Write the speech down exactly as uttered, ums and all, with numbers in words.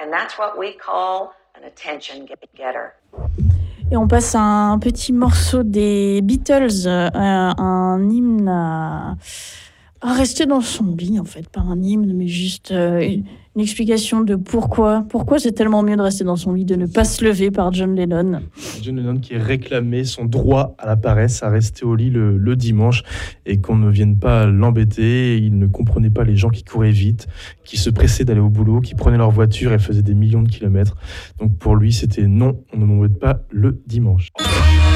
And that's what we call an attention getter. Et on passe à un petit morceau des Beatles, euh, un hymne à, à rester dans son lit, en fait. Pas un hymne, mais juste euh, une, une explication de pourquoi. Pourquoi c'est tellement mieux de rester dans son lit, de ne pas se lever, par John Lennon. John Lennon qui réclamait son droit à la paresse, à rester au lit le, le dimanche et qu'on ne vienne pas l'embêter. Il ne comprenait pas les gens qui couraient vite, qui se pressaient d'aller au boulot, qui prenaient leur voiture et faisaient des millions de kilomètres. Donc pour lui, c'était non, on ne m'embête pas le dimanche.